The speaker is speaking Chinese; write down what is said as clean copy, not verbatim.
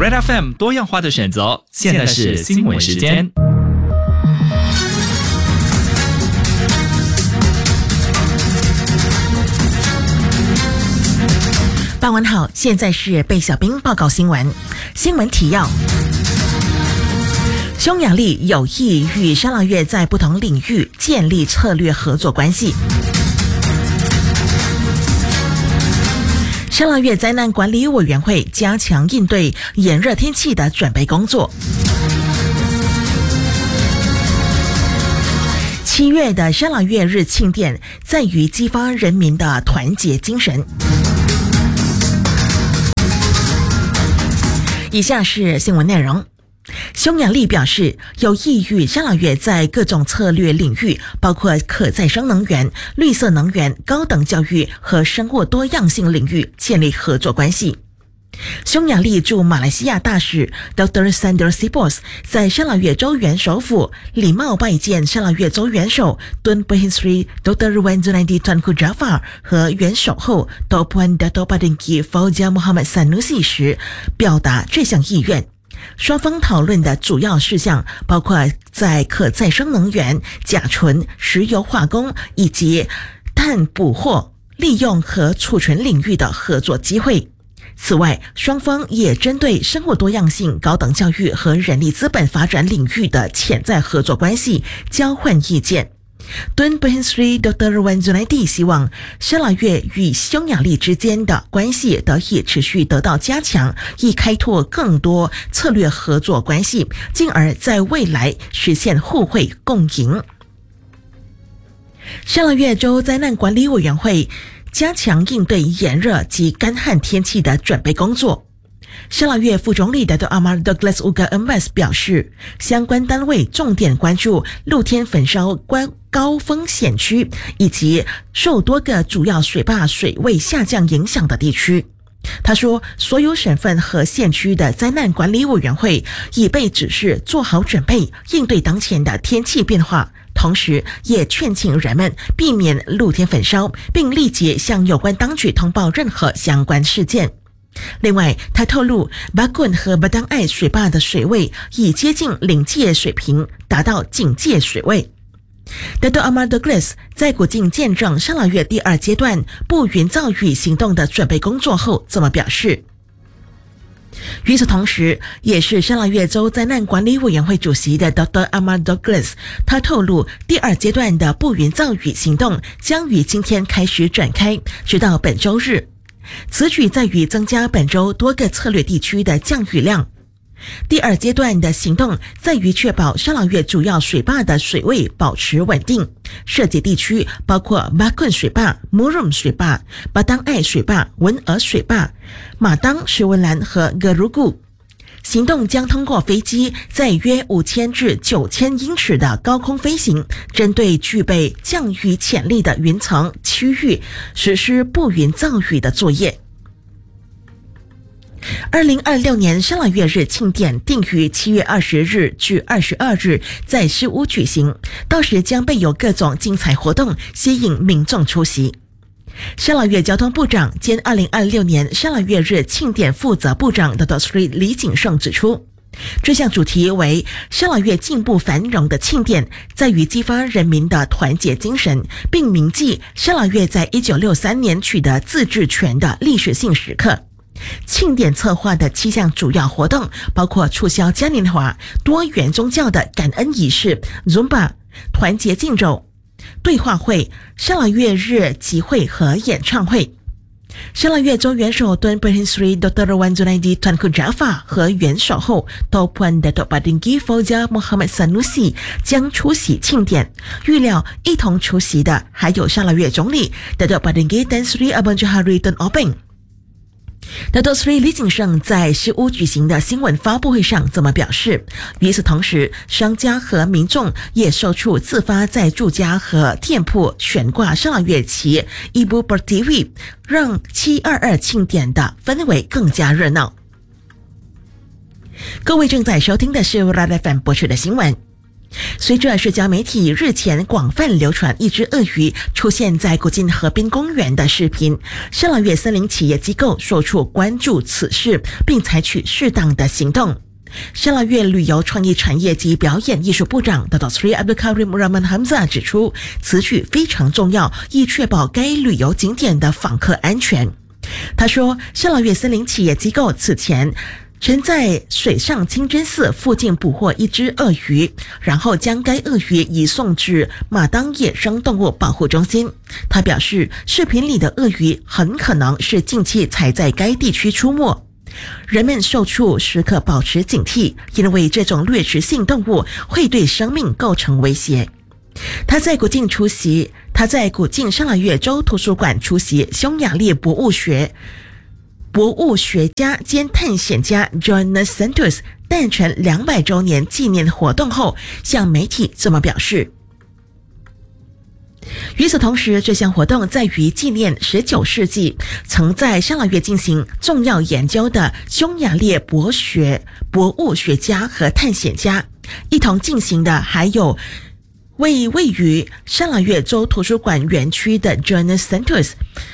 Red FM 多样化的选择，现在是新闻时间。 傍晚好，现在是贝小兵报告新闻。新闻提要：匈牙利有意与沙拉越在不同领域建立策略合作关系。沙拉越灾难管理委员会加强应对炎热天气的准备工作。7月的沙拉越日庆典在于激发人民的团结精神。以下是新闻内容。匈牙利表示有意与沙拉越在各种策略领域，包括可再生能源、绿色能源、高等教育和生物多样性领域建立合作关系。匈牙利驻马来西亚大使 Dr. Sandra Sibos 在沙拉越州元首府礼貌拜见沙拉越州元首 Tun Pehin Dr. Wan Junaidi Tunku Jafar 和元首后 Tuan Dato' Padangki Fauja Muhammad Sanusi 时，表达这项意愿。双方讨论的主要事项包括在可再生能源、甲醇、石油化工以及碳捕获、利用和储存领域的合作机会。此外，双方也针对生物多样性、高等教育和人力资本发展领域的潜在合作关系交换意见。Tun Pehin Sri Dr. Wan Junaidi 希望沙拉越与匈牙利之间的关系得以持续得到加强，以开拓更多策略合作关系，进而在未来实现互惠共赢。沙拉越州灾难管理委员会加强应对炎热及干旱天气的准备工作。沙拉越副总理 Dato' Amar Douglas Uga Embas 表示，相关单位重点关注露天焚烧高风险区以及受多个主要水坝水位下降影响的地区。他说，所有省份和县区的灾难管理委员会已被指示做好准备，应对当前的天气变化，同时也劝请人们避免露天焚烧，并立即向有关当局通报任何相关事件。另外，他透露巴棍和巴当艾水坝的水位已接近临界水平，达到警戒水位。Dato' Amar Douglas 在古晋见证沙拉越第2阶段不云造雨行动的准备工作后这么表示。与此同时，也是沙拉越州灾难管理委员会主席的 Dr. Amar Douglas 他透露，第2阶段的不云造雨行动将于今天开始展开，直到本周日。此举在于增加本州多个策略地区的降雨量。第2阶段的行动在于确保沙拉越主要水坝的水位保持稳定，涉及地区包括巴棍水坝、Murum 水坝、巴当艾水坝、文尔水坝、马当、石文兰和格鲁古。行动将通过飞机在约5000至9000英尺的高空飞行，针对具备降雨潜力的云层区域实施不云造雨的作业。2026年沙拉越日庆典定于7月20日至22日在诗屋举行，到时将备有各种精彩活动，吸引民众出席。沙拉越交通部长兼2026年沙拉越日庆典负责部长的 Dr. 李景胜指出，这项主题为沙拉越进步繁荣的庆典，在于激发人民的团结精神，并铭记沙拉越在1963年取得自治权的历史性时刻。庆典策划的7项主要活动包括促销嘉年华、多元宗教的感恩仪式、Zumba、团结敬肉、对话会、沙拉越日集会和演唱会。沙拉越州元首 Tun Pehin Sri Dr. Wan Junaidi Tunku Jafar 和元首后 Tuan Dato' Padangki Fauja Muhammad Sanusi 将出席庆典，预料一同出席的还有沙拉越总理 Dato' Padangki Tan Sri Abang Johari Tun Openg。Dato' Sri 李景胜在诗屋举行的新闻发布会上这么表示。与此同时，商家和民众也售出自发在住家和店铺悬挂沙拉越旗 Ibu Pertiwi， 让722庆典的氛围更加热闹。各位正在收听的是 Red FM 播出的新闻。 随着社交媒体日前广泛流传一只鳄鱼出现在古晋河滨公园的视频，沙劳越森林企业机构说出关注此事，并采取适当的行动。沙劳越旅游创意产业及表演艺术部长 Dr. Sri Abdul Karim Rahman Hamzah 指出，此举非常重要，以确保该旅游景点的访客安全。他说，沙劳越森林企业机构此前曾在水上清真寺附近捕获一只鳄鱼，然后将该鳄鱼移送至马当野生动物保护中心。他表示，视频里的鳄鱼很可能是近期才在该地区出没。人们受处时刻保持警惕，因为这种掠食性动物会对生命构成威胁。他在古晋沙劳越州图书馆出席匈牙利博物学家兼探险家 Jonas Santos 诞辰200周年纪念活动后，向媒体这么表示。与此同时，这项活动在于纪念19世纪曾在沙劳越进行重要研究的匈牙利博物学家和探险家。一同进行的还有位于沙劳越州图书馆园区的 Jonas Santos。